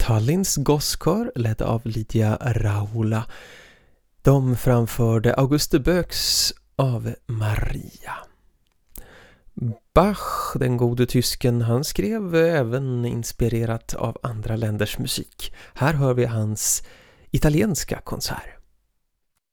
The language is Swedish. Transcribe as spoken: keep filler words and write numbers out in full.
Tallinns Gosskör ledd av Lydia Raula. De framförde Auguste Böcks Ave Maria. Bach, den gode tysken, han skrev även inspirerat av andra länders musik. Här hör vi hans italienska konsert.